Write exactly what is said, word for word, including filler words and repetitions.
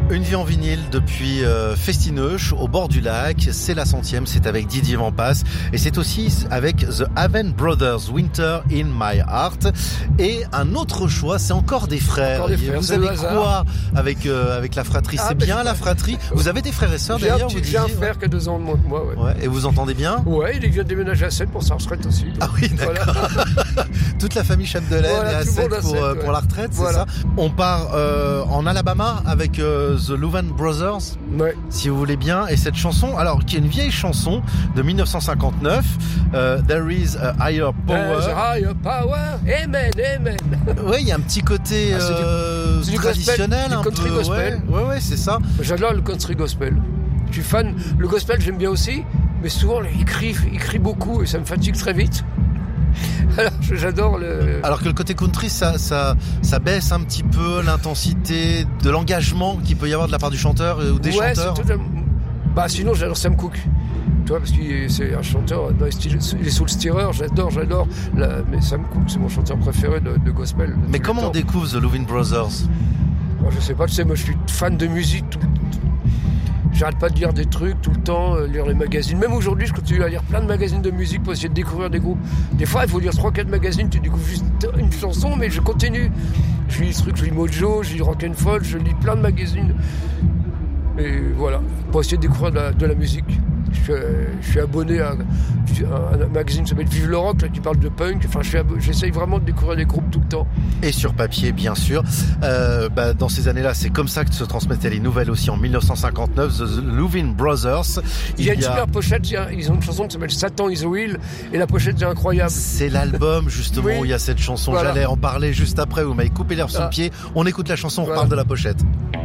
Une vie en vinyle depuis euh, Festineuch, au bord du lac. C'est la centième, c'est avec Didier Vampas. Et c'est aussi avec The Haven Brothers, Winter in My Heart. Et un autre choix, c'est encore des frères. Encore des frères, vous avez quoi avec, euh, avec la fratrie? Ah, C'est ben, bien je... la fratrie? Vous avez des frères et sœurs d'ailleurs? J'ai un, vous j'ai un disiez, frère ouais. qui a deux ans de moins que moi. Ouais. Ouais. Et vous entendez bien? Ouais, il vient de déménager à Sète pour sa retraite aussi. Donc. Ah oui, d'accord. Voilà. Toute la famille Chapdelaine voilà, est à Sète pour, ouais. pour la retraite, voilà. c'est ça? On part euh, en Alabama avec euh, The Louvin Brothers, ouais. si vous voulez bien. Et cette chanson, alors qui est une vieille chanson de mille neuf cent cinquanteneuf, euh, There is a higher power. There's a higher power. Amen, amen. Oui, il y a un petit côté ah, c'est euh, du, c'est traditionnel, du un country peu. Gospel. Ouais, ouais, ouais, c'est ça. J'adore le country gospel. Je suis fan. Le gospel, j'aime bien aussi, mais souvent il crie, il crie beaucoup et ça me fatigue très vite. Alors j'adore le. Alors que le côté country, ça, ça, ça baisse un petit peu l'intensité de l'engagement qu'il peut y avoir de la part du chanteur ou des ouais, chanteurs. C'est totalement... Bah sinon j'adore Sam Cooke. Toi, parce qu'il c'est un chanteur dans les styles, il est Soul Stirrer, j'adore, j'adore. La... Mais Sam Cooke, c'est mon chanteur préféré de, de gospel. De mais comment on découvre The Louvin Brothers? Moi, je sais pas, tu sais, moi je suis fan de musique tout le temps. J'arrête pas de lire des trucs tout le temps, euh, lire les magazines. Même aujourd'hui, je continue à lire plein de magazines de musique pour essayer de découvrir des groupes. Des fois, il faut lire trois quatre magazines, tu découvres juste une chanson, mais je continue. Je lis des trucs, je lis Mojo, je lis Rock'n'Fall, je lis plein de magazines. Et voilà, pour essayer de découvrir de la, de la musique. Je suis, euh, je suis abonné à, à un magazine qui s'appelle Vive le Rock, là, qui parle de punk. Enfin, je suis abo- j'essaye vraiment de découvrir des groupes tout le temps. Et sur papier, bien sûr. Euh, bah, dans ces années-là, c'est comme ça que se transmettaient les nouvelles aussi en mille neuf cent cinquante-neuf, The Louvin Brothers. Il y a une super pochette, ils ont une chanson qui s'appelle Satan is Real, et la pochette est incroyable. C'est l'album, justement, oui. Où il y a cette chanson. Voilà. J'allais en parler juste après, vous m'avez coupé l'herbe sous le pied. On écoute la chanson, on voilà. reparle de la pochette.